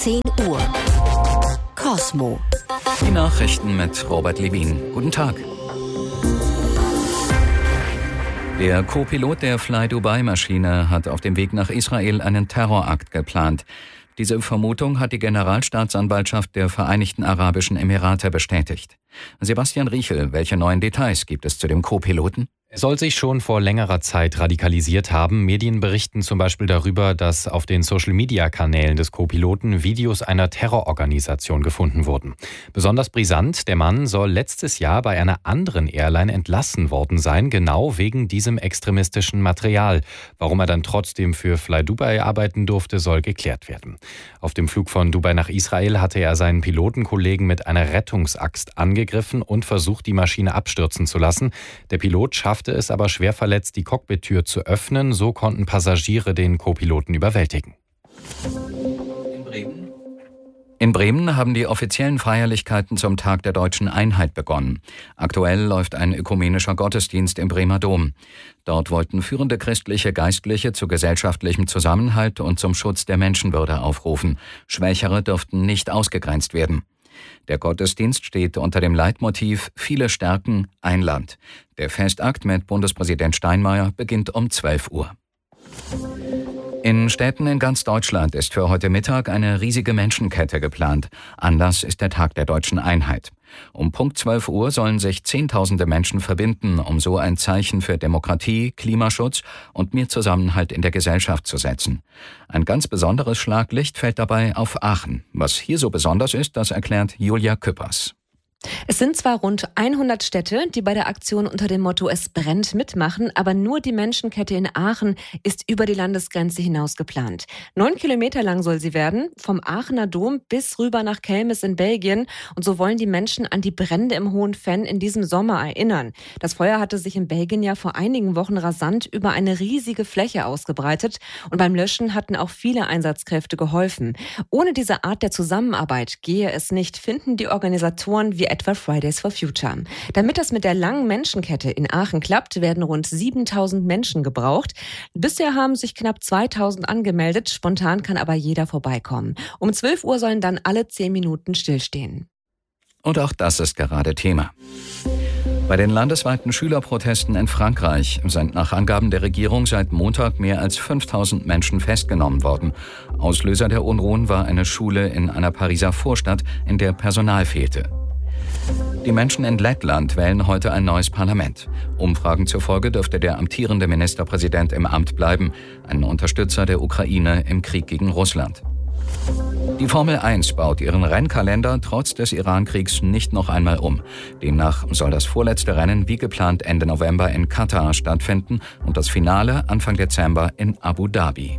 10 Uhr. Cosmo. Die Nachrichten mit Robert Levin. Guten Tag. Der Co-Pilot der Fly-Dubai-Maschine hat auf dem Weg nach Israel einen Terrorakt geplant. Diese Vermutung hat die Generalstaatsanwaltschaft der Vereinigten Arabischen Emirate bestätigt. Sebastian Riechel, welche neuen Details gibt es zu dem Co-Piloten? Er soll sich schon vor längerer Zeit radikalisiert haben. Medien berichten zum Beispiel darüber, dass auf den Social-Media-Kanälen des Co-Piloten Videos einer Terrororganisation gefunden wurden. Besonders brisant, der Mann soll letztes Jahr bei einer anderen Airline entlassen worden sein, genau wegen diesem extremistischen Material. Warum er dann trotzdem für Fly Dubai arbeiten durfte, soll geklärt werden. Auf dem Flug von Dubai nach Israel hatte er seinen Pilotenkollegen mit einer Rettungsaxt angegriffen und versucht, die Maschine abstürzen zu lassen. Der Pilot schaffte es aber schwer verletzt, die Cockpit-Tür zu öffnen. So konnten Passagiere den Co-Piloten überwältigen. In Bremen haben die offiziellen Feierlichkeiten zum Tag der Deutschen Einheit begonnen. Aktuell läuft ein ökumenischer Gottesdienst im Bremer Dom. Dort wollten führende christliche Geistliche zu gesellschaftlichem Zusammenhalt und zum Schutz der Menschenwürde aufrufen. Schwächere dürften nicht ausgegrenzt werden. Der Gottesdienst steht unter dem Leitmotiv Viele Stärken, ein Land. Der Festakt mit Bundespräsident Steinmeier beginnt um 12 Uhr. In Städten in ganz Deutschland ist für heute Mittag eine riesige Menschenkette geplant. Anlass ist der Tag der Deutschen Einheit. Um Punkt 12 Uhr sollen sich Zehntausende Menschen verbinden, um so ein Zeichen für Demokratie, Klimaschutz und mehr Zusammenhalt in der Gesellschaft zu setzen. Ein ganz besonderes Schlaglicht fällt dabei auf Aachen. Was hier so besonders ist, das erklärt Julia Küppers. Es sind zwar rund 100 Städte, die bei der Aktion unter dem Motto Es brennt mitmachen, aber nur die Menschenkette in Aachen ist über die Landesgrenze hinaus geplant. 9 Kilometer lang soll sie werden, vom Aachener Dom bis rüber nach Kelmis in Belgien. Und so wollen die Menschen an die Brände im Hohen Venn in diesem Sommer erinnern. Das Feuer hatte sich in Belgien ja vor einigen Wochen rasant über eine riesige Fläche ausgebreitet. Und beim Löschen hatten auch viele Einsatzkräfte geholfen. Ohne diese Art der Zusammenarbeit gehe es nicht, finden die Organisatoren wie etwa Fridays for Future. Damit das mit der langen Menschenkette in Aachen klappt, werden rund 7.000 Menschen gebraucht. Bisher haben sich knapp 2.000 angemeldet, spontan kann aber jeder vorbeikommen. Um 12 Uhr sollen dann alle 10 Minuten stillstehen. Und auch das ist gerade Thema. Bei den landesweiten Schülerprotesten in Frankreich sind nach Angaben der Regierung seit Montag mehr als 5.000 Menschen festgenommen worden. Auslöser der Unruhen war eine Schule in einer Pariser Vorstadt, in der Personal fehlte. Die Menschen in Lettland wählen heute ein neues Parlament. Umfragen zufolge dürfte der amtierende Ministerpräsident im Amt bleiben, ein Unterstützer der Ukraine im Krieg gegen Russland. Die Formel 1 baut ihren Rennkalender trotz des Iran-Kriegs nicht noch einmal um. Demnach soll das vorletzte Rennen wie geplant Ende November in Katar stattfinden und das Finale Anfang Dezember in Abu Dhabi.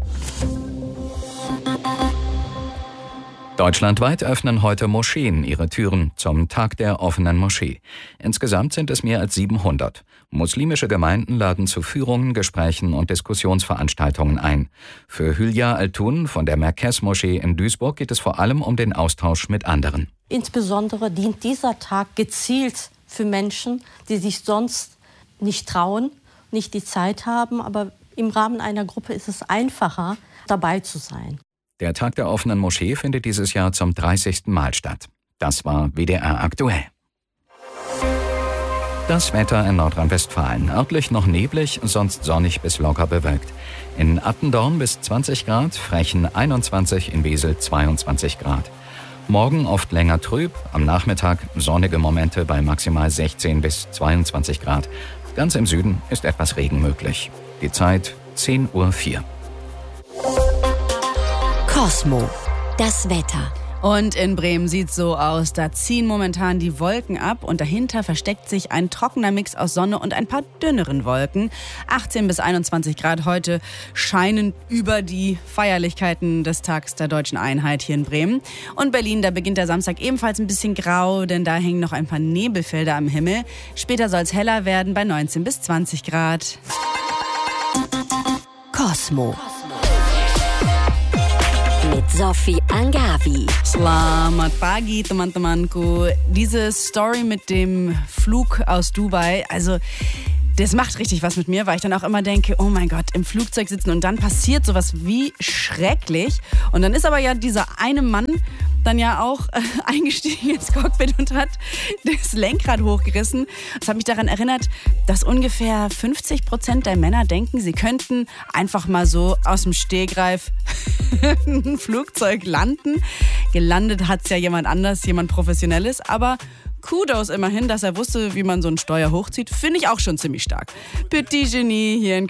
Deutschlandweit öffnen heute Moscheen ihre Türen zum Tag der offenen Moschee. Insgesamt sind es mehr als 700. Muslimische Gemeinden laden zu Führungen, Gesprächen und Diskussionsveranstaltungen ein. Für Hülya Altun von der Merkez-Moschee in Duisburg geht es vor allem um den Austausch mit anderen. Insbesondere dient dieser Tag gezielt für Menschen, die sich sonst nicht trauen, nicht die Zeit haben. Aber im Rahmen einer Gruppe ist es einfacher, dabei zu sein. Der Tag der offenen Moschee findet dieses Jahr zum 30. Mal statt. Das war WDR aktuell. Das Wetter in Nordrhein-Westfalen. Örtlich noch neblig, sonst sonnig bis locker bewölkt. In Attendorn bis 20 Grad, Frechen 21, in Wesel 22 Grad. Morgen oft länger trüb, am Nachmittag sonnige Momente bei maximal 16 bis 22 Grad. Ganz im Süden ist etwas Regen möglich. Die Zeit 10:04 Uhr. Cosmo. Das Wetter. Und in Bremen sieht es so aus, da ziehen momentan die Wolken ab und dahinter versteckt sich ein trockener Mix aus Sonne und ein paar dünneren Wolken. 18 bis 21 Grad heute scheinen über die Feierlichkeiten des Tags der Deutschen Einheit hier in Bremen. Und Berlin, da beginnt der Samstag ebenfalls ein bisschen grau, denn da hängen noch ein paar Nebelfelder am Himmel. Später soll es heller werden bei 19 bis 20 Grad. Cosmo. Mit Sophie Angavi. Selamat pagi, teman-temanku. Diese Story mit dem Flug aus Dubai, also Das macht richtig was mit mir, weil ich dann auch immer denke, oh mein Gott, im Flugzeug sitzen und dann passiert sowas wie schrecklich. Und dann ist aber ja dieser eine Mann dann ja auch eingestiegen ins Cockpit und hat das Lenkrad hochgerissen. Das hat mich daran erinnert, dass ungefähr 50% der Männer denken, sie könnten einfach mal so aus dem Stegreif ein Flugzeug landen. Gelandet hat es ja jemand anders, jemand Professionelles, aber Kudos immerhin, dass er wusste, wie man so ein Steuer hochzieht. Finde ich auch schon ziemlich stark. Petit Genie hier in